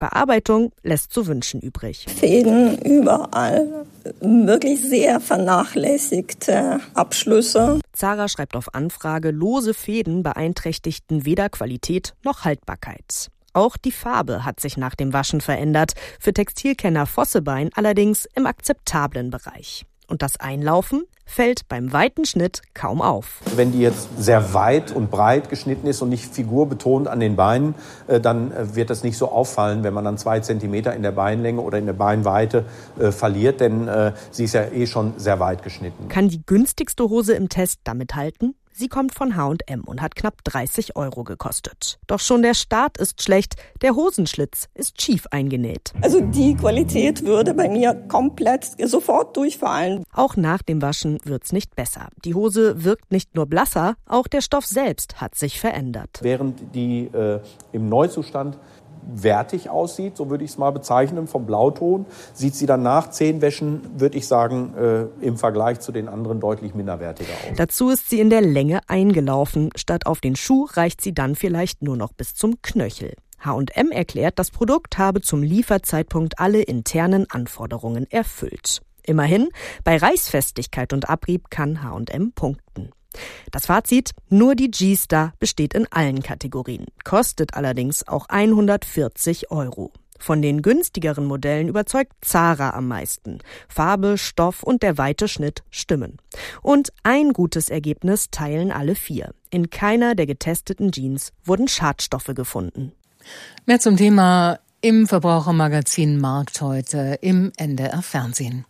Bearbeitung lässt zu wünschen übrig. Fäden überall, wirklich sehr vernachlässigte Abschlüsse. Zara schreibt auf Anfrage, lose Fäden beeinträchtigten weder Qualität noch Haltbarkeit. Auch die Farbe hat sich nach dem Waschen verändert, für Textilkenner Vossebein allerdings im akzeptablen Bereich. Und das Einlaufen fällt beim weiten Schnitt kaum auf. Wenn die jetzt sehr weit und breit geschnitten ist und nicht figurbetont an den Beinen, dann wird das nicht so auffallen, wenn man dann 2 Zentimeter in der Beinlänge oder in der Beinweite verliert, denn sie ist ja schon sehr weit geschnitten. Kann die günstigste Hose im Test damit halten? Sie kommt von H&M und hat knapp 30 € gekostet. Doch schon der Start ist schlecht, der Hosenschlitz ist schief eingenäht. Also die Qualität würde bei mir komplett sofort durchfallen. Auch nach dem Waschen wird's nicht besser. Die Hose wirkt nicht nur blasser, auch der Stoff selbst hat sich verändert. Während die im Neuzustand wertig aussieht, so würde ich es mal bezeichnen, vom Blauton, sieht sie dann nach 10 Wäschen, würde ich sagen, im Vergleich zu den anderen deutlich minderwertiger aus. Dazu ist sie in der Länge eingelaufen. Statt auf den Schuh reicht sie dann vielleicht nur noch bis zum Knöchel. H&M erklärt, das Produkt habe zum Lieferzeitpunkt alle internen Anforderungen erfüllt. Immerhin, bei Reißfestigkeit und Abrieb kann H&M punkten. Das Fazit, nur die G-Star besteht in allen Kategorien, kostet allerdings auch 140 €. Von den günstigeren Modellen überzeugt Zara am meisten. Farbe, Stoff und der weite Schnitt stimmen. Und ein gutes Ergebnis teilen alle 4. In keiner der getesteten Jeans wurden Schadstoffe gefunden. Mehr zum Thema im Verbrauchermagazin Markt heute im NDR Fernsehen.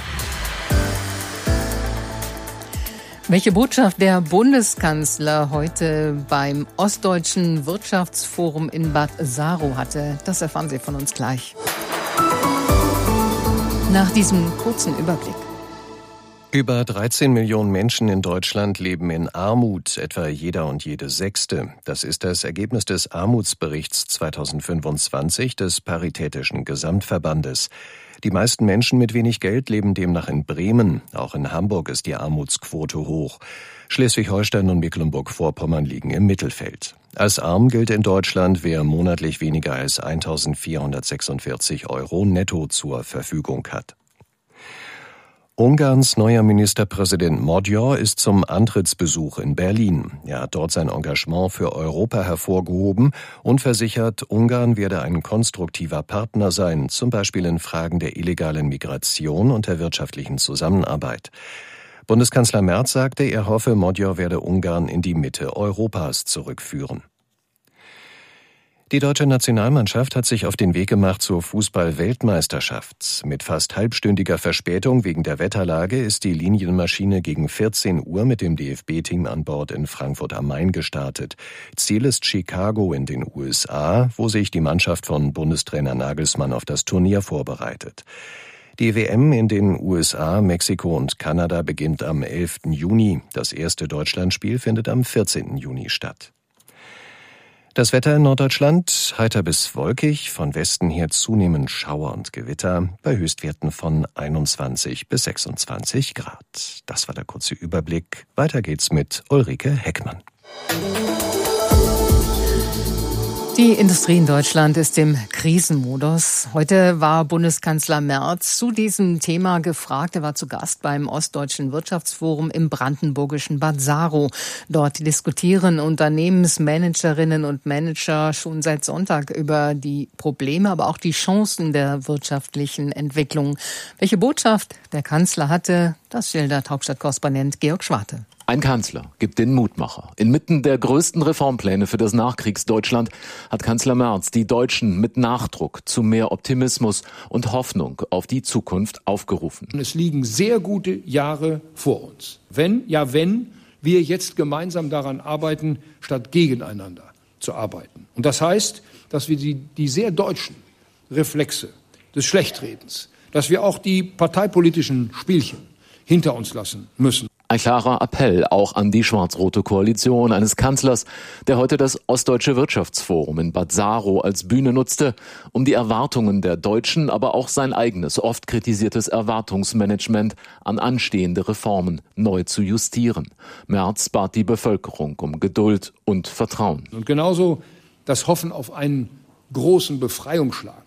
Welche Botschaft der Bundeskanzler heute beim Ostdeutschen Wirtschaftsforum in Bad Saro hatte, das erfahren Sie von uns gleich. Nach diesem kurzen Überblick. Über 13 Millionen Menschen in Deutschland leben in Armut, etwa jeder und jede Sechste. Das ist das Ergebnis des Armutsberichts 2025 des Paritätischen Gesamtverbandes. Die meisten Menschen mit wenig Geld leben demnach in Bremen. Auch in Hamburg ist die Armutsquote hoch. Schleswig-Holstein und Mecklenburg-Vorpommern liegen im Mittelfeld. Als arm gilt in Deutschland, wer monatlich weniger als 1.446 € netto zur Verfügung hat. Ungarns neuer Ministerpräsident Magyar ist zum Antrittsbesuch in Berlin. Er hat dort sein Engagement für Europa hervorgehoben und versichert, Ungarn werde ein konstruktiver Partner sein, zum Beispiel in Fragen der illegalen Migration und der wirtschaftlichen Zusammenarbeit. Bundeskanzler Merz sagte, er hoffe, Magyar werde Ungarn in die Mitte Europas zurückführen. Die deutsche Nationalmannschaft hat sich auf den Weg gemacht zur Fußball-Weltmeisterschaft. Mit fast halbstündiger Verspätung wegen der Wetterlage ist die Linienmaschine gegen 14 Uhr mit dem DFB-Team an Bord in Frankfurt am Main gestartet. Ziel ist Chicago in den USA, wo sich die Mannschaft von Bundestrainer Nagelsmann auf das Turnier vorbereitet. Die WM in den USA, Mexiko und Kanada beginnt am 11. Juni. Das erste Deutschlandspiel findet am 14. Juni statt. Das Wetter in Norddeutschland, heiter bis wolkig, von Westen her zunehmend Schauer und Gewitter, bei Höchstwerten von 21 bis 26 Grad. Das war der kurze Überblick. Weiter geht's mit Ulrike Heckmann. Die Industrie in Deutschland ist im Krisenmodus. Heute war Bundeskanzler Merz zu diesem Thema gefragt. Er war zu Gast beim Ostdeutschen Wirtschaftsforum im brandenburgischen Bad Saro. Dort diskutieren Unternehmensmanagerinnen und Manager schon seit Sonntag über die Probleme, aber auch die Chancen der wirtschaftlichen Entwicklung. Welche Botschaft der Kanzler hatte, das schildert Hauptstadtkorrespondent Georg Schwarte. Ein Kanzler gibt den Mutmacher. Inmitten der größten Reformpläne für das Nachkriegsdeutschland hat Kanzler Merz die Deutschen mit Nachdruck zu mehr Optimismus und Hoffnung auf die Zukunft aufgerufen. Es liegen sehr gute Jahre vor uns. Wenn wir jetzt gemeinsam daran arbeiten, statt gegeneinander zu arbeiten. Und das heißt, dass wir die sehr deutschen Reflexe des Schlechtredens, dass wir auch die parteipolitischen Spielchen hinter uns lassen müssen. Ein klarer Appell auch an die schwarz-rote Koalition eines Kanzlers, der heute das Ostdeutsche Wirtschaftsforum in Bad Saro als Bühne nutzte, um die Erwartungen der Deutschen, aber auch sein eigenes, oft kritisiertes Erwartungsmanagement an anstehende Reformen neu zu justieren. Merz bat die Bevölkerung um Geduld und Vertrauen. Und genauso das Hoffen auf einen großen Befreiungsschlag